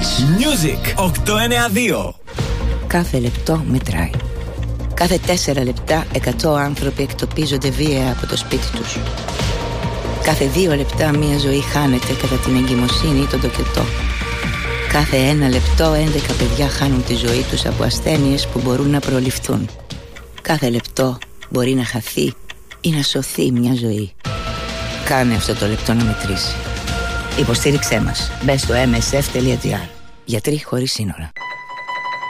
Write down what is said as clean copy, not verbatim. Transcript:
Music 892. Κάθε λεπτό μετράει. Κάθε 4 λεπτά 100 άνθρωποι εκτοπίζονται βία από το σπίτι τους. Κάθε 2 λεπτά μια ζωή χάνεται κατά την εγκυμοσύνη ή τον τοκετό. Κάθε 1 λεπτό 11 παιδιά χάνουν τη ζωή τους από ασθένειες που μπορούν να προληφθούν. Κάθε λεπτό μπορεί να χαθεί ή να σωθεί μια ζωή. Κάνε αυτό το λεπτό να μετρήσει. Υποστήριξέ μας. Μπες στο msf.gr. Γιατροί χωρίς σύνορα.